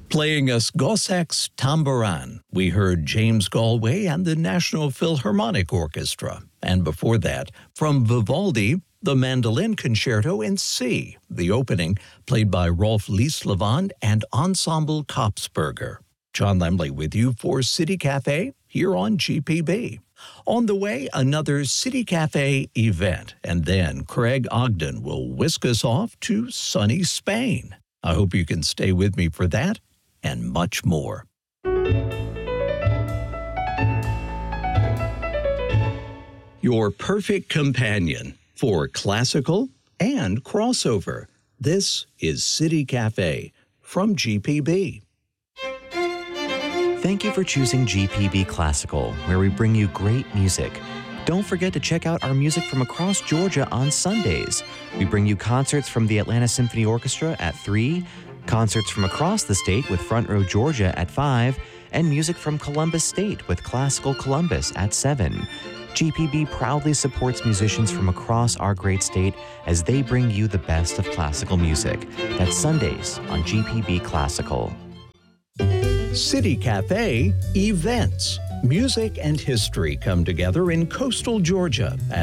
Playing us Gosek's Tamboran, we heard James Galway and the National Philharmonic Orchestra. And before that, from Vivaldi, the Mandolin Concerto in C, the opening, played by Rolf Lieslevand and Ensemble Kopsberger. John Lemley with you for City Cafe here on GPB. On the way, another City Cafe event, and then Craig Ogden will whisk us off to sunny Spain. I hope you can stay with me for that and much more. Your perfect companion for classical and crossover. This is City Cafe from GPB. Thank you for choosing GPB Classical, where we bring you great music. Don't forget to check out our music from across Georgia on Sundays. We bring you concerts from the Atlanta Symphony Orchestra at 3, concerts from across the state with Front Row Georgia at 5, and music from Columbus State with Classical Columbus at 7. GPB proudly supports musicians from across our great state as they bring you the best of classical music. That's Sundays on GPB Classical. City Cafe events. Music and history come together in coastal Georgia